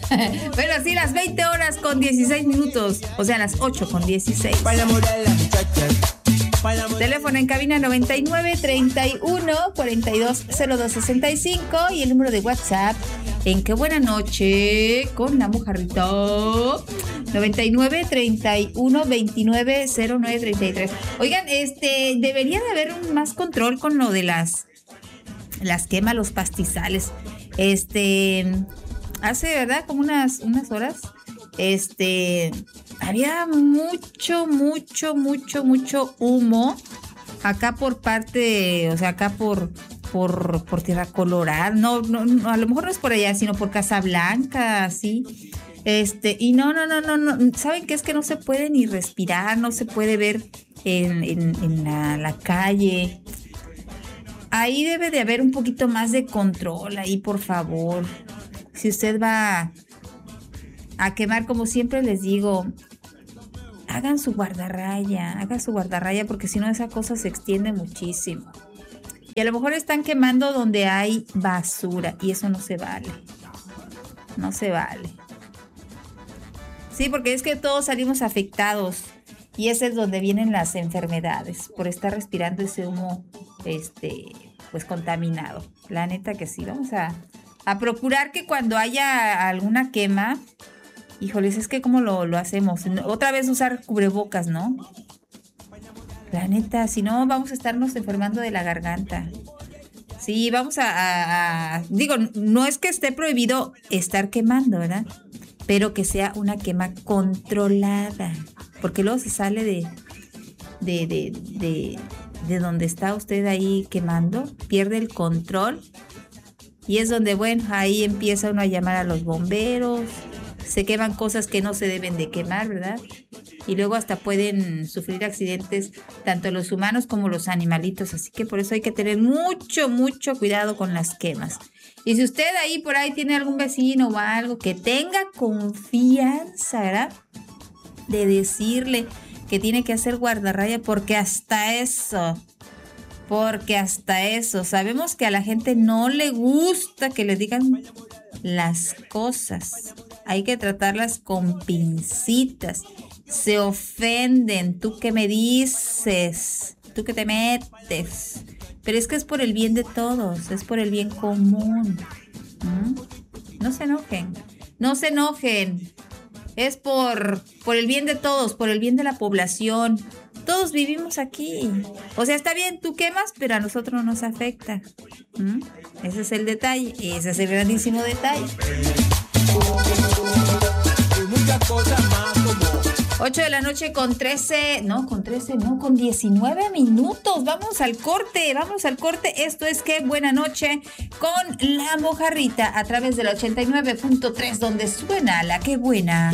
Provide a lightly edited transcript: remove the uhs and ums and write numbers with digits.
Bueno, sí, las 20 horas con 16 minutos. O sea, las 8 con 16. Teléfono en cabina 99 31 42 02 65 y el número de WhatsApp en Qué Buena Noche con la mojarrita 99 31 29 09 33. Oigan, debería de haber un más control con lo de las quemas, los pastizales. Hace, ¿verdad? Como unas horas, había mucho humo acá por parte, o sea, acá por Tierra Colorada. No, a lo mejor no es por allá, sino por Casablanca, así. Y no, ¿saben qué? Es que no se puede ni respirar, no se puede ver en la calle. Ahí debe de haber un poquito más de control, ahí, por favor. Si usted va a quemar, como siempre les digo, hagan su guardarraya, porque si no esa cosa se extiende muchísimo. Y a lo mejor están quemando donde hay basura y eso no se vale. No se vale. Sí, porque es que todos salimos afectados y ese es donde vienen las enfermedades por estar respirando ese humo, pues contaminado. La neta que sí, vamos a procurar que cuando haya alguna quema, híjoles, es que cómo lo hacemos. Otra vez usar cubrebocas, ¿no? La neta, si no vamos a estarnos enfermando de la garganta. Sí, vamos digo, no es que esté prohibido estar quemando, ¿verdad? Pero que sea una quema controlada, porque luego se sale de donde está usted ahí quemando, pierde el control y es donde, bueno, ahí empieza uno a llamar a los bomberos, se queman cosas que no se deben de quemar, ¿verdad? Y luego hasta pueden sufrir accidentes tanto los humanos como los animalitos, así que por eso hay que tener mucho cuidado con las quemas. Y si usted ahí por ahí tiene algún vecino o algo que tenga confianza, ¿verdad? De decirle que tiene que hacer guardarraya, porque hasta eso, sabemos que a la gente no le gusta que le digan las cosas. Hay que tratarlas con pincitas. Se ofenden. ¿Tú qué me dices? ¿Tú qué te metes? Pero es que es por el bien de todos, es por el bien común. No se enojen. Es por el bien de todos, por el bien de la población. Todos vivimos aquí. O sea, está bien, tú quemas, pero a nosotros no nos afecta. Ese es el detalle, ese es el grandísimo detalle. 8 de la noche con 19 minutos. Vamos al corte. Esto es Qué Buena Noche con la mojarrita a través de la 89.3, donde suena la Qué Buena.